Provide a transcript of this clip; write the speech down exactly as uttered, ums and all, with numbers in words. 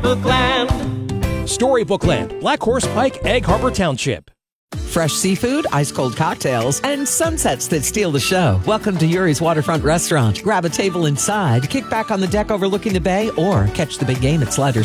Storybookland. Storybookland, Black Horse Pike, Egg Harbor Township. Fresh seafood, ice-cold cocktails, and sunsets that steal the show. Welcome to Yuri's Waterfront Restaurant. Grab a table inside, kick back on the deck overlooking the bay, or catch the big game at Sliders